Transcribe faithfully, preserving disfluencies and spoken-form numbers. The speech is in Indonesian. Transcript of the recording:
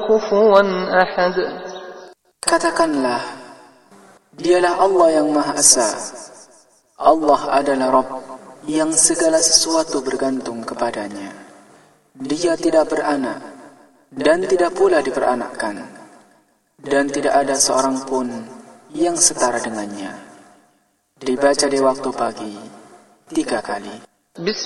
كفوا أحد. Katakanlah, dialah Allah yang Maha Esa. Allah adalah Rabb yang segala sesuatu bergantung kepadanya. Dia tidak beranak dan tidak pula diperanakkan, dan tidak ada seorang pun yang setara dengannya. Dibaca di waktu pagi tiga kali.